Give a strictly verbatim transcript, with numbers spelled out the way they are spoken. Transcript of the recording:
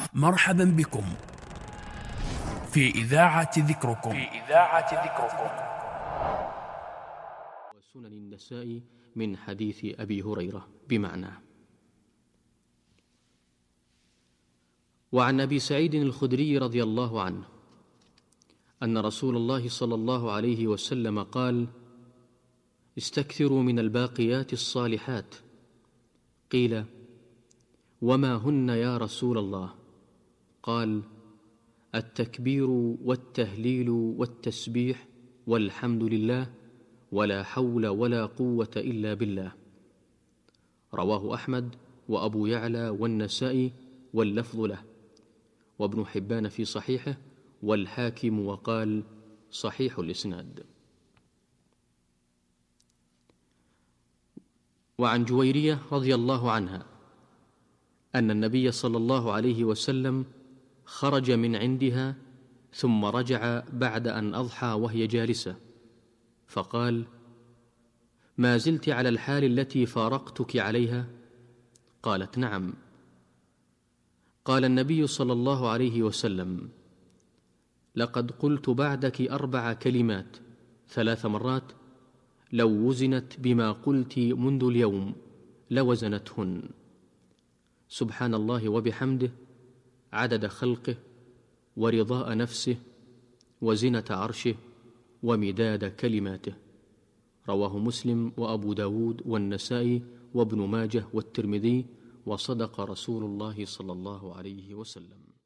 مرحبا بكم في إذاعة ذكركم في إذاعة ذكركم وسنن النساء من حديث أبي هريرة بمعنى. وعن أبي سعيد الخدري رضي الله عنه أن رسول الله صلى الله عليه وسلم قال: استكثروا من الباقيات الصالحات. قيل: وما هن يا رسول الله؟ قال: التكبير والتهليل والتسبيح والحمد لله ولا حول ولا قوة إلا بالله. رواه أحمد وأبو يعلى والنسائي واللفظ له، وابن حبان في صحيحه، والحاكم وقال: صحيح الإسناد. وعن جويرية رضي الله عنها أن النبي صلى الله عليه وسلم خرج من عندها ثم رجع بعد أن أضحى وهي جالسة، فقال: ما زلت على الحال التي فارقتك عليها؟ قالت: نعم. قال النبي صلى الله عليه وسلم: لقد قلت بعدك أربع كلمات ثلاث مرات لو وزنت بما قلت منذ اليوم لوزنتهن: سبحان الله وبحمده، عدد خلقه، ورضاء نفسه، وزنة عرشه، ومداد كلماته. رواه مسلم وأبو داود والنسائي وابن ماجه والترمذي، وصدق رسول الله صلى الله عليه وسلم.